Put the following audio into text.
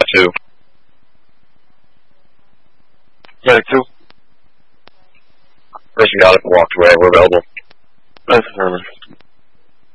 2. Medic 2. Person got it and walked away. We're available. That's affirmative.